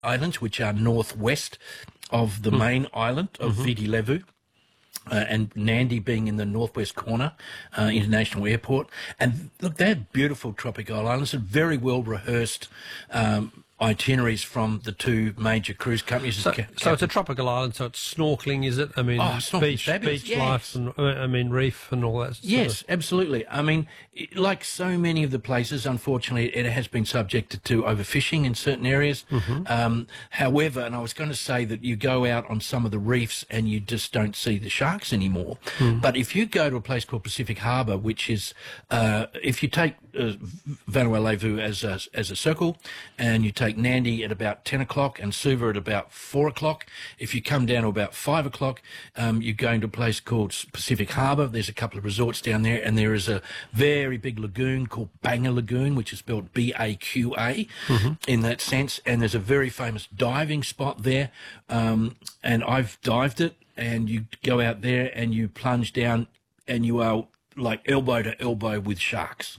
Islands, which are northwest of the main island of Viti Levu. And Nandi being in the northwest corner, international airport. And look, they're beautiful tropical islands and very well rehearsed itineraries from the two major cruise companies. So it's a tropical island, so it's snorkeling, is it? I mean, beach life and reef and all that. Yes, absolutely. I mean, like so many of the places, unfortunately, it has been subjected to overfishing in certain areas. However, and I was going to say that you go out on some of the reefs and you just don't see the sharks anymore. But if you go to a place called Pacific Harbour, which is, if you take Vanuatu as a circle, and you take Nandi at about 10 o'clock and Suva at about 4 o'clock. If you come down to about 5 o'clock, you're going to a place called Pacific Harbour. There's a couple of resorts down there, and there is a very big lagoon called Banga Lagoon, which is spelled B-A-Q-A in that sense. And there's a very famous diving spot there, and I've dived it, and you go out there and you plunge down, and you are like elbow to elbow with sharks.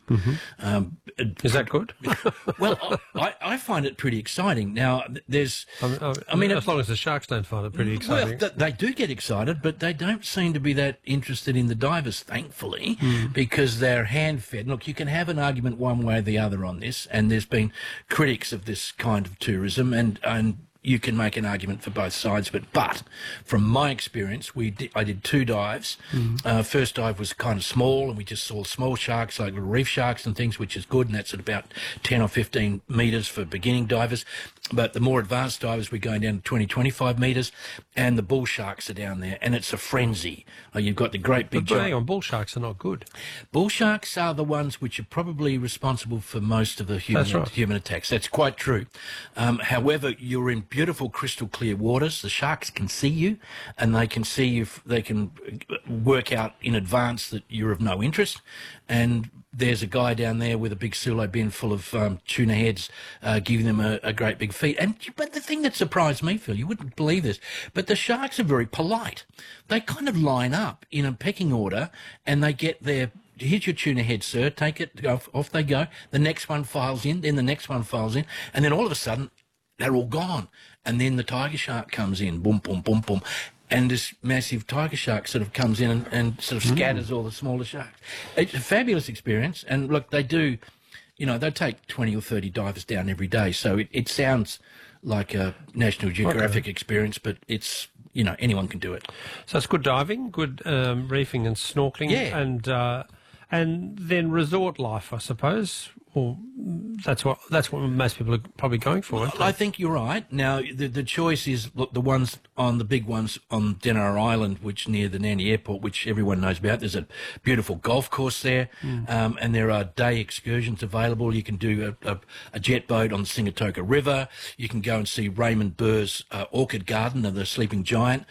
Is that good? Well, I find it pretty exciting. Now, there's... I mean, as long as the sharks don't find it pretty exciting. Well, they do get excited, but they don't seem to be that interested in the divers, thankfully, because they're hand-fed. Look, you can have an argument one way or the other on this, and there's been critics of this kind of tourism, and you can make an argument for both sides, but from my experience, I did two dives. First dive was kind of small, and we just saw small sharks, like little reef sharks and things, which is good, and that's at about 10 or 15 metres for beginning divers. But the more advanced divers, we're going down to 20, 25 metres, and the bull sharks are down there, and it's a frenzy. You've got the great big... But hang on, bull sharks are not good. Bull sharks are the ones which are probably responsible for most of the human attacks. That's quite true. However, you're in beautiful crystal clear waters. The sharks can see you, and they can see you. They can work out in advance that you're of no interest. And there's a guy down there with a big silo bin full of tuna heads, giving them a great big feed. But the thing that surprised me, Phil, you wouldn't believe this, but the sharks are very polite. They kind of line up in a pecking order, and they get their... Here's your tuna head, sir. Take it. Off they go. The next one files in. Then the next one files in. And then all of a sudden, they're all gone. And then the tiger shark comes in. Boom, boom, boom, boom. And this massive tiger shark sort of comes in and sort of scatters all the smaller sharks. It's a fabulous experience. And look, they do, they take 20 or 30 divers down every day. So it sounds like a National Geographic experience, but it's, anyone can do it. So it's good diving, good reefing and snorkeling. Yeah. And then resort life, I suppose. Or that's what most people are probably going for. I think you're right. Now, the choice is, look, the big ones on Denara Island, which near the Nandi Airport, which everyone knows about. There's a beautiful golf course there, and there are day excursions available. You can do a jet boat on the Singatoka River. You can go and see Raymond Burr's Orchid Garden of the Sleeping Giant.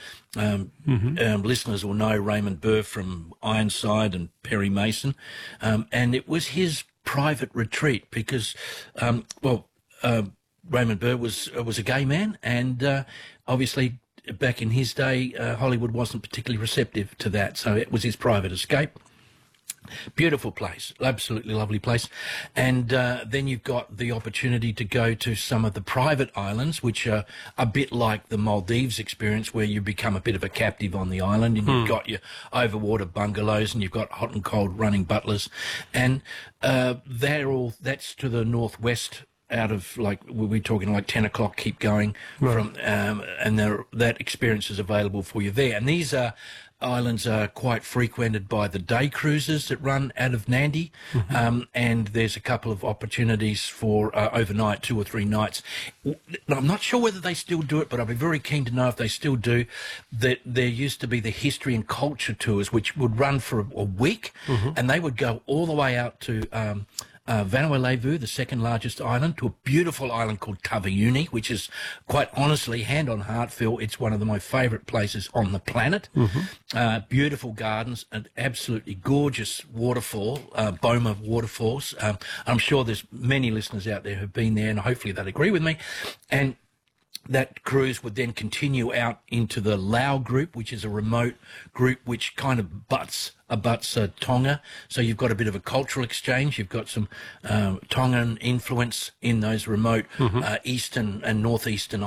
Listeners will know Raymond Burr from Ironside and Perry Mason, and it was his private retreat because, Raymond Burr was a gay man, and obviously back in his day, Hollywood wasn't particularly receptive to that, so it was his private escape. Beautiful place, absolutely lovely place. And then you've got the opportunity to go to some of the private islands, which are a bit like the Maldives experience, where you become a bit of a captive on the island, and you've got your overwater bungalows, and you've got hot and cold running butlers. And that's to the northwest, out of, like, we're talking like 10 o'clock, keep going from, and that experience is available for you there. And these islands are quite frequented by the day cruises that run out of Nandi, and there's a couple of opportunities for overnight, 2 or 3 nights. I'm not sure whether they still do it, but I'd be very keen to know if they still do. That there used to be the history and culture tours, which would run for a week, and they would go all the way out to Vanuatu, the second largest island, to a beautiful island called Taveuni, which is, quite honestly, hand on heart, Phil, it's one of my favourite places on the planet. Beautiful gardens, an absolutely gorgeous waterfall, Boma Waterfalls. I'm sure there's many listeners out there who've been there, and hopefully they'll agree with me. And that cruise would then continue out into the Lao group, which is a remote group which kind of abuts Tonga. So you've got a bit of a cultural exchange. You've got some Tongan influence in those remote eastern and northeastern